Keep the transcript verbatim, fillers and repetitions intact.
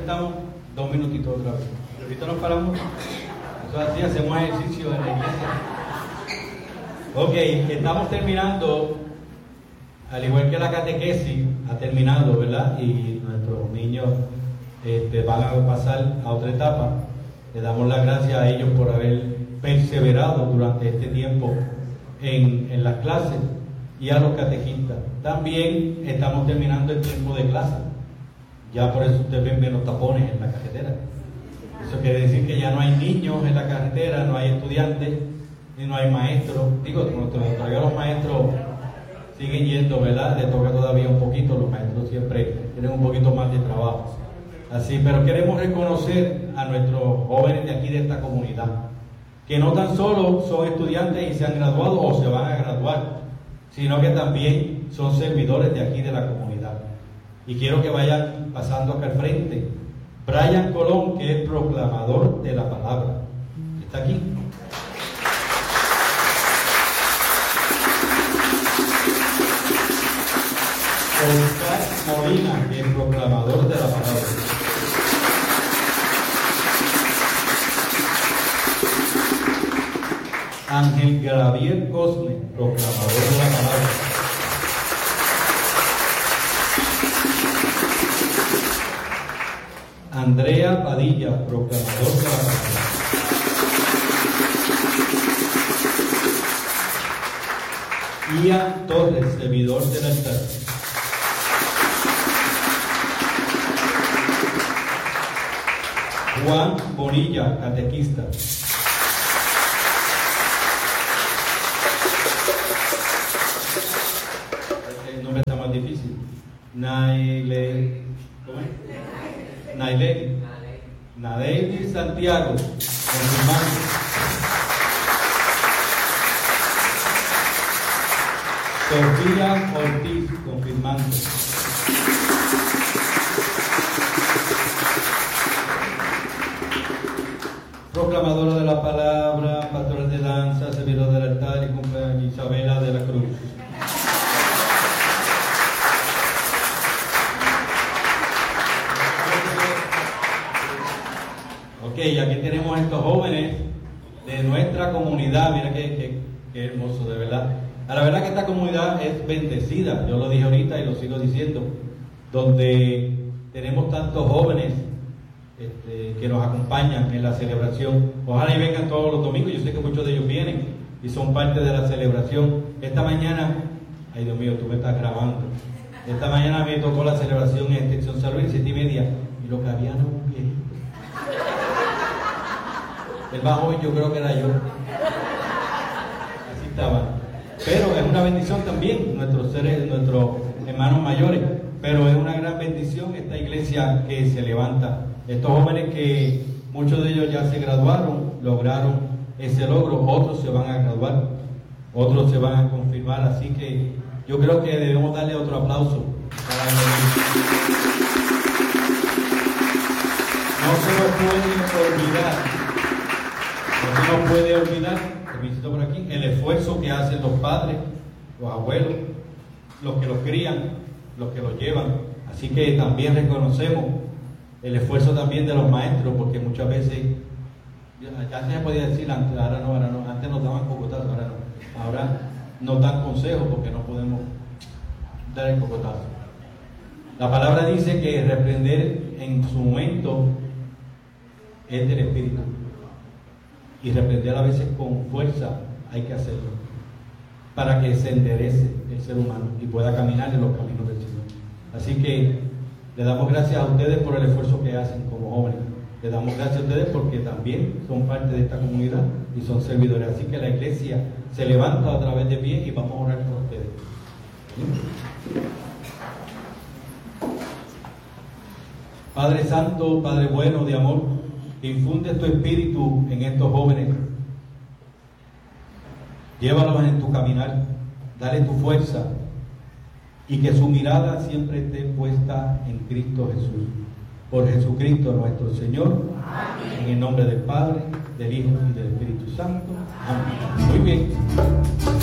estamos, dos minutitos otra vez. Ahorita nos paramos. Eso así, hacemos ejercicio en la iglesia. Ok, estamos terminando, al igual que la catequesis ha terminado, ¿verdad? Y nuestros niños este, van a pasar a otra etapa. Le damos las gracias a ellos por haber perseverado durante este tiempo en, en las clases, y a los catequistas. También estamos terminando el tiempo de clase. Ya por eso ustedes ven menos tapones en la carretera. Eso quiere decir que ya no hay niños en la carretera, no hay estudiantes y no hay maestros. Digo, todavía los maestros siguen yendo, ¿verdad? Les toca todavía un poquito, los maestros siempre tienen un poquito más de trabajo. Así, pero queremos reconocer a nuestros jóvenes de aquí, de esta comunidad, que no tan solo son estudiantes y se han graduado o se van a graduar, sino que también son servidores de aquí, de la comunidad. Y quiero que vayan pasando acá al frente. Brian Colón, que es proclamador de la palabra, está aquí. Oscar Molina, que es proclamador de la palabra. Ángel Gabriel Cosme, proclamador de la palabra. Andrea Padilla, proclamador de la palabra. Ian Torres, servidor del altar. Juan Bonilla, catequista. El nombre está más difícil. Naile, ¿cómo es? Naileni. Nadeini Santiago, confirmando. Sofía Ortiz, confirmando. Proclamadora de la palabra, pastora de danza, servidor del altar y compañera Isabela de la Cruz. Ok, aquí tenemos estos jóvenes de nuestra comunidad. Mira qué, qué, qué hermoso, de verdad. A la verdad que esta comunidad es bendecida, yo lo dije ahorita y lo sigo diciendo, donde tenemos tantos jóvenes este, que nos acompañan en la celebración. Ojalá y vengan todos los domingos, yo sé que muchos de ellos vienen y son parte de la celebración. Esta mañana, ay Dios mío, tú me estás grabando, esta mañana me tocó la celebración en Extensión San Luis, siete y media, y lo que había no un viejito. El más joven yo creo que era yo. Así estaban. Pero es una bendición también, nuestros seres, nuestros hermanos mayores, pero es una gran bendición esta iglesia que se levanta. Estos jóvenes que muchos de ellos ya se graduaron, lograron ese logro, otros se van a graduar, otros se van a confirmar, así que yo creo que debemos darle otro aplauso para ellos. No se nos puede olvidar, no se nos puede olvidar, visito por aquí, el esfuerzo que hacen los padres, los abuelos, los que los crían, los que los llevan. Así que también reconocemos el esfuerzo también de los maestros, porque muchas veces, ya se podía decir antes, ahora no, ahora no, antes nos daban cocotazos, ahora no, ahora nos dan consejos porque no podemos dar el cocotazo. La palabra dice que reprender en su momento es del Espíritu. Y reprender a veces con fuerza hay que hacerlo para que se enderece el ser humano y pueda caminar en los caminos del Señor. Así que le damos gracias a ustedes por el esfuerzo que hacen como jóvenes. Le damos gracias a ustedes porque también son parte de esta comunidad y son servidores. Así que la iglesia se levanta a través de pie y vamos a orar por ustedes. Padre Santo, Padre bueno de amor, infunde tu espíritu en estos jóvenes, llévalos en tu caminar, dale tu fuerza y que su mirada siempre esté puesta en Cristo Jesús. Por Jesucristo nuestro Señor. Amén. En el nombre del Padre, del Hijo y del Espíritu Santo. Amén. Muy bien.